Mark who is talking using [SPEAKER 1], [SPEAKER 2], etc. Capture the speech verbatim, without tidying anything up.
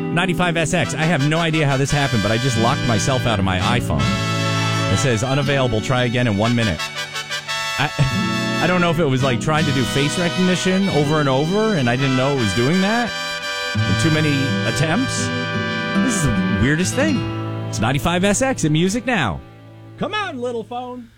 [SPEAKER 1] ninety-five S X. I have no idea how this happened, but I just locked myself out of my iPhone. It says unavailable. Try again in one minute. I, I don't know if it was like trying to do face recognition over and over, and I didn't know it was doing that. And too many attempts. This is the weirdest thing. It's ninety-five S X in Music Now. Come on, little phone.